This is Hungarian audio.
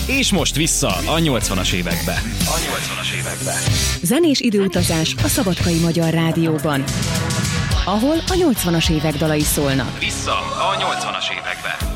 És most vissza a 80-as évekbe. Zenés időutazás a Szabadkai Magyar Rádióban, ahol a 80-as évek dalai szólnak. Vissza a 80-as évekbe.